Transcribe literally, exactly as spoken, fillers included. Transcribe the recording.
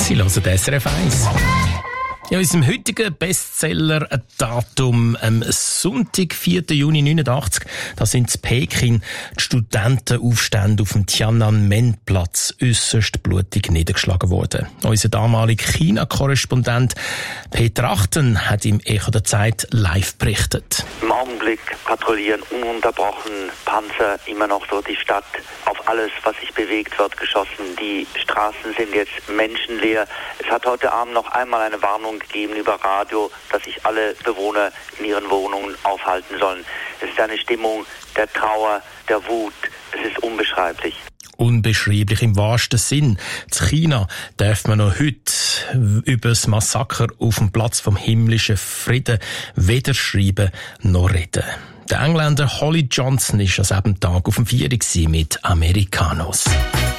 Sie hören S R F eins. In unserem heutigen Bestseller-Datum am Sonntag, vierten Juni neunundachtzig, da sind in Peking die Studentenaufstände auf dem Tiananmen-Platz äusserst blutig niedergeschlagen worden. Unser damaliger China-Korrespondent Peter Achten hat im Echo der Zeit live berichtet. Im Augenblick patrouillieren ununterbrochen Panzer immer noch durch die Stadt. Auf alles, was sich bewegt, wird geschossen. Die Straßen sind jetzt menschenleer. Es hat heute Abend noch einmal eine Warnung gegeben über Radio, dass sich alle Bewohner in ihren Wohnungen aufhalten sollen. Es ist eine Stimmung der Trauer, der Wut. Es ist unbeschreiblich. Unbeschreiblich im wahrsten Sinn. In China darf man noch heute über das Massaker auf dem Platz vom himmlischen Frieden weder schreiben noch reden. Der Engländer Holly Johnson war an diesem Tag auf dem Vier mit Americanos.